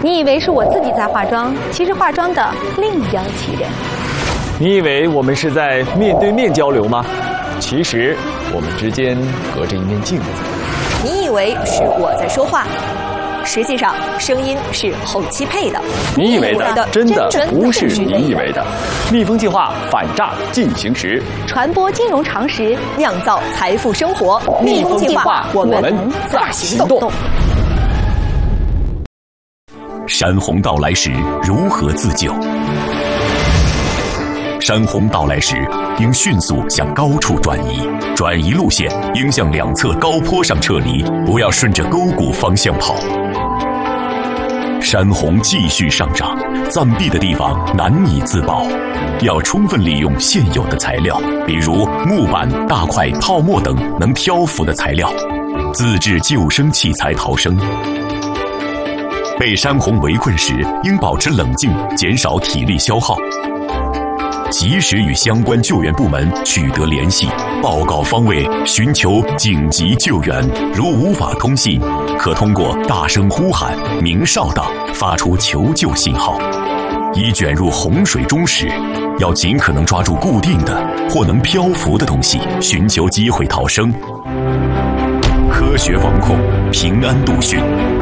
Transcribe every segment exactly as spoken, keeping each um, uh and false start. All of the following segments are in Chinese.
你以为是我自己在化妆，其实化妆的另有其人。 你以为我们是在面对面交流吗？其实我们之间隔着一面镜子。 你以为是我在说话，实际上声音是后期配的。 你以为的真的不是你以为的。蜜蜂计划反诈进行时， 传播金融常识， 酿造财富生活。蜜蜂计划，我们在行动。 山洪到来时如何自救？山洪到来时，应迅速向高处转移，转移路线应向两侧高坡上撤离，不要顺着沟谷方向跑。山洪继续上涨，暂避的地方难以自保，要充分利用现有的材料，比如木板、大块、泡沫等能漂浮的材料，自制救生器材逃生。被山洪围困时，应保持冷静，减少体力消耗。及时与相关救援部门取得联系，报告方位，寻求紧急救援。如无法通信，可通过大声呼喊、鸣哨等发出求救信号。已卷入洪水中时，要尽可能抓住固定的或能漂浮的东西，寻求机会逃生。科学防控，平安度汛。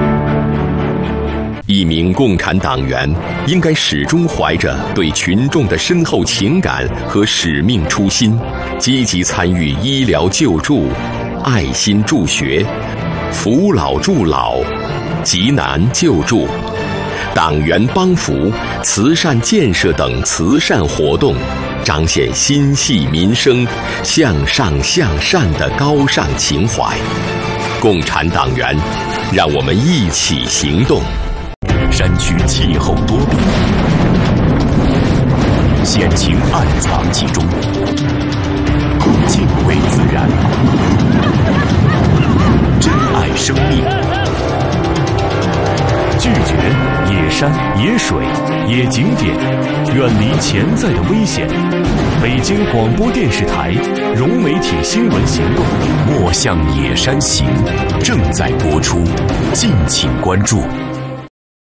一名共产党员应该始终怀着对群众的深厚情感和使命初心，积极参与医疗救助、爱心助学、扶老助老、急难救助、党员帮扶、慈善建设等慈善活动，彰显心系民生、向上向善的高尚情怀。共产党员，让我们一起行动。 山区气候多变，险情暗藏其中。敬畏自然，珍爱生命，拒绝野山、野水、野景点，远离潜在的危险。北京广播电视台融媒体新闻行动《莫向野山行》正在播出，敬请关注。